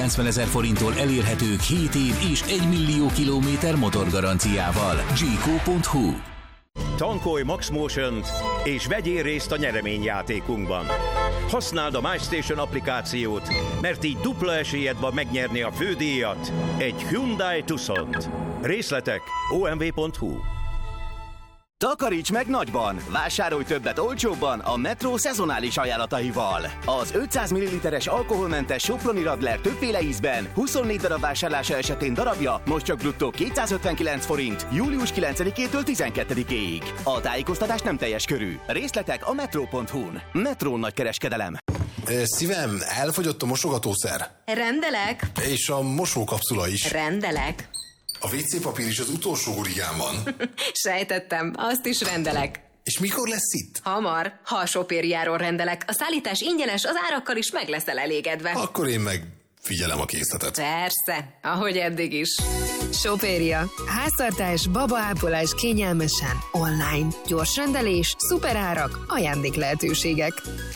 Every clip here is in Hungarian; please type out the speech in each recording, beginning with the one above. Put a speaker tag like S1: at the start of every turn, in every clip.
S1: 190 000 forinttól elérhetők 7 év és 1 millió kilométer motorgaranciával. Geeko.hu.
S2: Tankolj Max Motion-t és vegyél részt a nyereményjátékunkban. Használd a MyStation applikációt, mert így dupla esélyed van megnyerni a fődíjat, egy Hyundai Tucsont. Részletek omv.hu.
S3: Takaríts meg nagyban! Vásárolj többet olcsóbban a Metro szezonális ajánlataival. Az 500 ml-es alkoholmentes Soproni Radler többféle ízben 24 darab vásárlása esetén darabja most csak bruttó 259 forint július 9-től 12-ig. A tájékoztatás nem teljes körű. Részletek a metro.hu-n. Metro nagykereskedelem.
S4: Szívem, elfogyott a mosogatószer.
S5: Rendelek.
S4: És a mosókapszula is.
S5: Rendelek.
S4: A WC papír is az utolsó hurigán van.
S5: Sejtettem, azt is rendelek.
S4: És mikor lesz itt?
S5: Hamar, ha a Sopériáról rendelek. A szállítás ingyenes, az árakkal is meg leszel elégedve.
S4: Akkor én meg figyelem a készletet.
S5: Persze, ahogy eddig is.
S6: Sopéria. Háztartás, babaápolás kényelmesen. Online. Gyors rendelés, szuperárak, ajándéklehetőségek.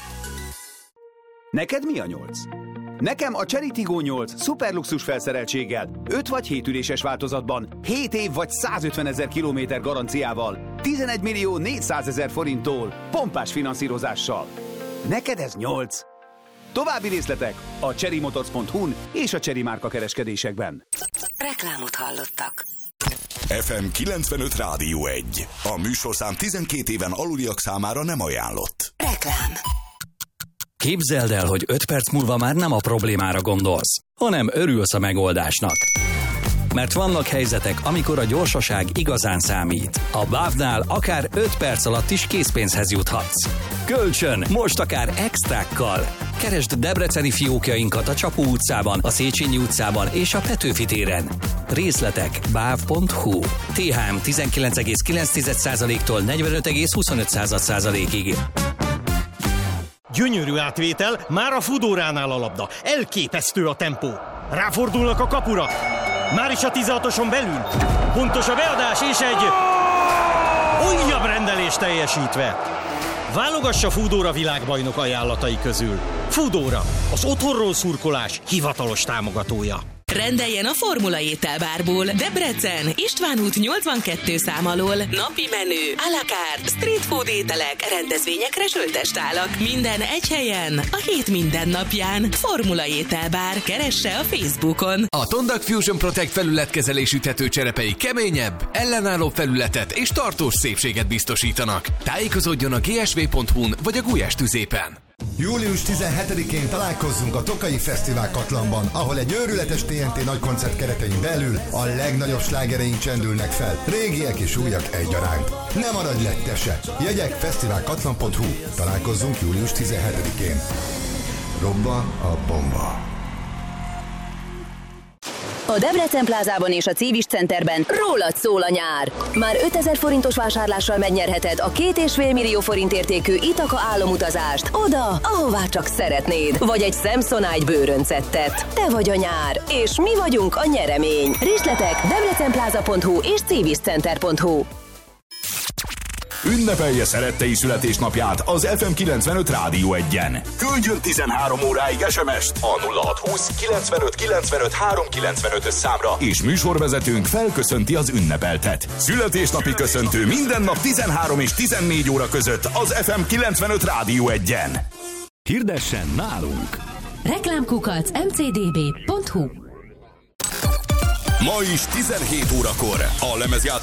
S7: Neked mi a 8? Nekem a Chery Tiggo 8 szuperluxus felszereltséggel, 5 vagy 7 üléses változatban, 7 év vagy 150 000 kilométer garanciával, 11 millió 400 000 forinttól, pompás finanszírozással. Neked ez 8. További részletek a cherrymotors.hu-n és a Chery márka kereskedésekben.
S8: Reklámot hallottak.
S9: FM 95 Rádió 1. A műsorszám 12 éven aluliak számára nem ajánlott.
S8: Reklám.
S10: Képzeld el, hogy 5 perc múlva már nem a problémára gondolsz, hanem örülsz a megoldásnak. Mert vannak helyzetek, amikor a gyorsaság igazán számít. A BAV-nál akár 5 perc alatt is készpénzhez juthatsz. Kölcsön, most akár extrákkal. Keresd debreceni fiókjainkat a Csapó utcában, a Széchenyi utcában és a Petőfi téren. Részletek bav.hu. THM 19,9%-tól 45,25%-ig.
S11: Gyönyörű átvétel, már a Foodóránál a labda. Elképesztő a tempó. Ráfordulnak a kapura. Már is a 16-oson belül. Pontos a beadás és egy újabb rendelés teljesítve. Válogassa Foodóra világbajnok ajánlatai közül. Foodóra, az otthonról szurkolás hivatalos támogatója.
S12: Rendeljen a Formula ételbárból. Debrecen, István út 82 szám alól. Napi menü, à la carte, street food ételek, rendezvényekre söltestálak. Minden egy helyen, a hét minden napján. Formula ételbár. Keresse a Facebookon.
S13: A Tondak Fusion Protect felületkezelésű tetőcserepei keményebb, ellenálló felületet és tartós szépséget biztosítanak. Tájékozódjon a gsv.hu-n vagy a Gulyás tüzépen.
S14: Július 17-én találkozzunk a Tokaji Fesztivál Katlanban, ahol egy őrületes TNT nagykoncert keretein belül a legnagyobb slágereink csendülnek fel, régiek és újak egyaránt. Ne maradj le, te se! Jegyek fesztiválkatlan.hu. Találkozzunk július 17-én. Robban a bomba.
S15: A Debrecen Plázában és a Civis Centerben rólad szól a nyár. Már 5000 forintos vásárlással megnyerheted a 2,5 millió forint értékű Ithaca álomutazást oda, ahová csak szeretnéd. Vagy egy Samsonite bőröncettet. Te vagy a nyár, és mi vagyunk a nyeremény. Részletek debrecenplaza.hu és civiscenter.hu.
S9: Ünnepelje szerettei születésnapját az FM 95 Rádió 1-en. Küldjön 13 óráig SMS-t a 0620 95 95 395 számra, és műsorvezetőnk felköszönti az ünnepeltet. Születésnapi köszöntő minden nap 13 és 14 óra között az FM 95 Rádió 1-en.
S1: Hirdessen nálunk!
S16: Reklámkukac mcdb.hu.
S9: Ma is 17 órakor a lemezjátszó